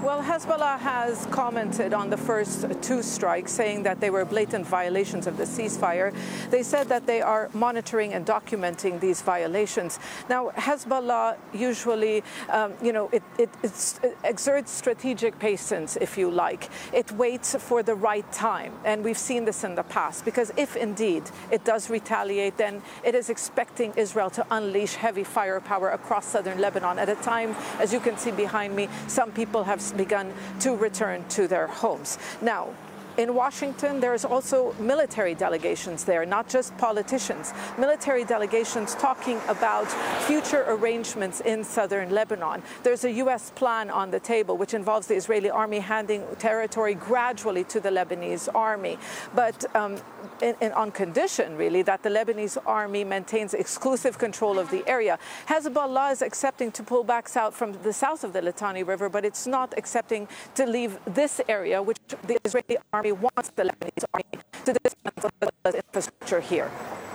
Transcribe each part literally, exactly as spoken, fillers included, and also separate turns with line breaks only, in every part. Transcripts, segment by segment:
Well, Hezbollah has commented on the first two strikes, saying that they were blatant violations of the ceasefire. They said that they are monitoring and documenting these violations. Now, Hezbollah usually, um, you know, it, it, it exerts strategic patience, if you like. It waits for the right time, and we've seen this in the past, because if indeed it does retaliate, then it is expecting Israel to unleash heavy firepower across southern Lebanon at a time, as you can see behind me, some people have begun to return to their homes. Now, in Washington, there's also military delegations there, not just politicians. Military delegations talking about future arrangements in southern Lebanon. There's a U S plan on the table, which involves the Israeli army handing territory gradually to the Lebanese army, but um, in, in, on condition, really, that the Lebanese army maintains exclusive control of the area. Hezbollah is accepting to pull back south from the south of the Litani River, but it's not accepting to leave this area, which the Israeli army wants the Lebanese army to dismantle the infrastructure here.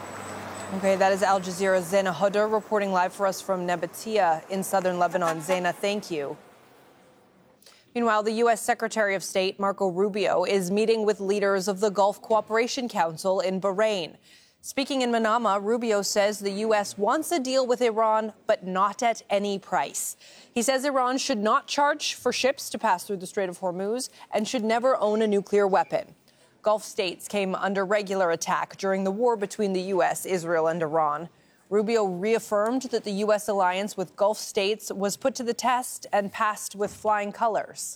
Okay, that is Al Jazeera's Zaina Hodder reporting live for us from Nabatea in southern Lebanon. Zaina, thank you. Meanwhile, the U S Secretary of State Marco Rubio is meeting with leaders of the Gulf Cooperation Council in Bahrain. Speaking in Manama, Rubio says the U S wants a deal with Iran, but not at any price. He says Iran should not charge for ships to pass through the Strait of Hormuz and should never own a nuclear weapon. Gulf states came under regular attack during the war between the U S, Israel, and Iran. Rubio reaffirmed that the U S alliance with Gulf states was put to the test and passed with flying colors.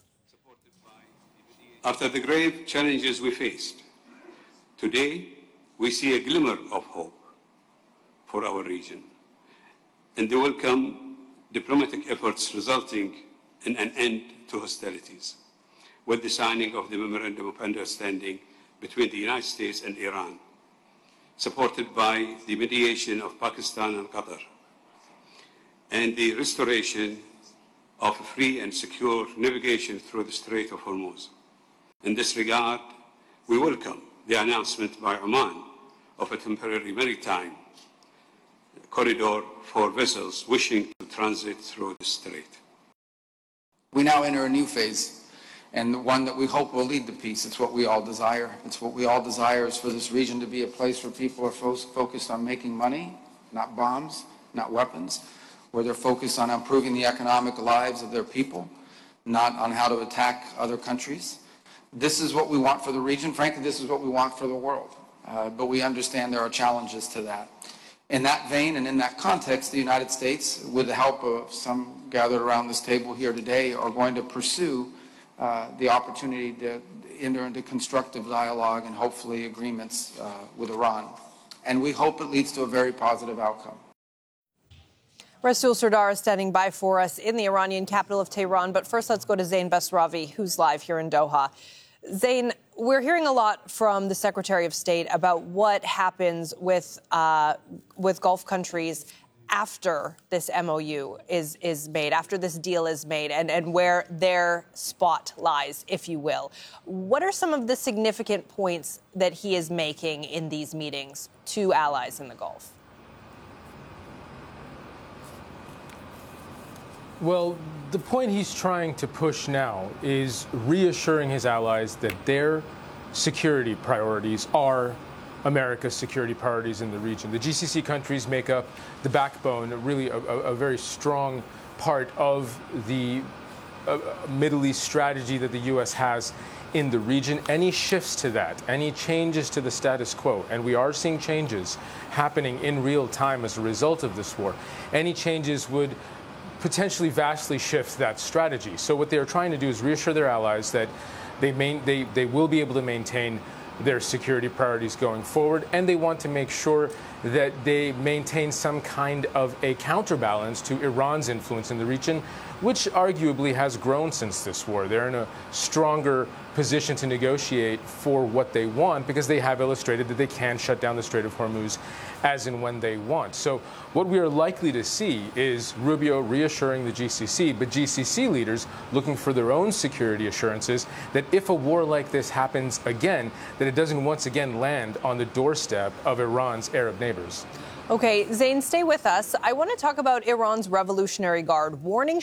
After the grave challenges we faced, today we see a glimmer of hope for our region, and the welcome diplomatic efforts resulting in an end to hostilities, with the signing of the Memorandum of Understanding between the United States and Iran, supported by the mediation of Pakistan and Qatar, and the restoration of free and secure navigation through the Strait of Hormuz. In this regard, we welcome the announcement by Oman of a temporary maritime corridor for vessels wishing to transit through the strait.
We now enter a new phase, and one that we hope will lead to peace. It's what we all desire. It's what we all desire is for this region to be a place where people are fo- focused on making money, not bombs, not weapons, where they're focused on improving the economic lives of their people, not on how to attack other countries. This is what we want for the region. Frankly, this is what we want for the world. Uh, but we understand there are challenges to that. In that vein and in that context, the United States, with the help of some gathered around this table here today, are going to pursue uh, the opportunity to enter into constructive dialogue and hopefully agreements uh, with Iran. And we hope it leads to a very positive outcome.
Rasul Sardar is standing by for us in the Iranian capital of Tehran. But first, let's go to Zain Basravi, who's live here in Doha. Zain, we're hearing a lot from the Secretary of State about what happens with uh, with Gulf countries after this M O U is is made, after this deal is made, and, and where their spot lies, if you will. What are some of the significant points that he is making in these meetings to allies in the Gulf?
Well, the point he's trying to push now is reassuring his allies that their security priorities are America's security priorities in the region. The G C C countries make up the backbone, really a, a, a very strong part of the uh, Middle East strategy that the U S has in the region. Any shifts to that, any changes to the status quo, and we are seeing changes happening in real time as a result of this war, any changes would potentially vastly shift that strategy. So what they are trying to do is reassure their allies that they, main, they, they will be able to maintain their security priorities going forward, and they want to make sure that they maintain some kind of a counterbalance to Iran's influence in the region, which arguably has grown since this war. They're in a stronger position to negotiate for what they want because they have illustrated that they can shut down the Strait of Hormuz as and when they want. So what we are likely to see is Rubio reassuring the G C C, but G C C leaders looking for their own security assurances that if a war like this happens again, that it doesn't once again land on the doorstep of Iran's Arab neighbors.
Okay, Zain, stay with us. I want to talk about Iran's Revolutionary Guard warning